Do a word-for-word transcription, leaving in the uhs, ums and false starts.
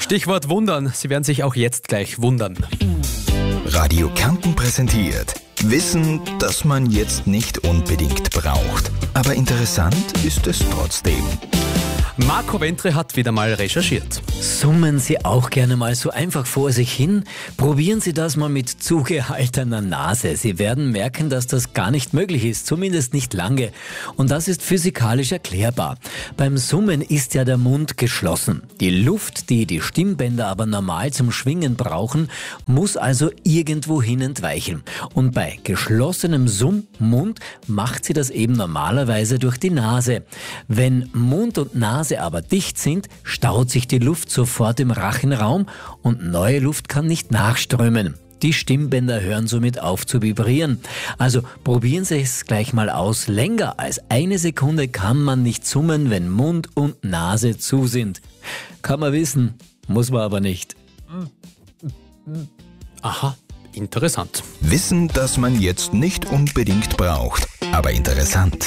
Stichwort wundern. Sie werden sich auch jetzt gleich wundern. Radio Kärnten präsentiert Wissen, das man jetzt nicht unbedingt braucht. Aber interessant ist es trotzdem. Marco Ventre hat wieder mal recherchiert. Summen Sie auch gerne mal so einfach vor sich hin? Probieren Sie das mal mit zugehaltener Nase. Sie werden merken, dass das gar nicht möglich ist, zumindest nicht lange. Und das ist physikalisch erklärbar. Beim Summen ist ja der Mund geschlossen. Die Luft, die die Stimmbänder aber normal zum Schwingen brauchen, muss also irgendwohin entweichen. Und bei geschlossenem Summmund macht sie das eben normalerweise durch die Nase. Wenn Mund und Nase aber dicht sind, staut sich die Luft sofort im Rachenraum und neue Luft kann nicht nachströmen. Die Stimmbänder hören somit auf zu vibrieren. Also probieren Sie es gleich mal aus. Länger als eine Sekunde kann man nicht summen, wenn Mund und Nase zu sind. Kann man wissen, muss man aber nicht. Aha, interessant. Wissen, das man jetzt nicht unbedingt braucht, aber interessant.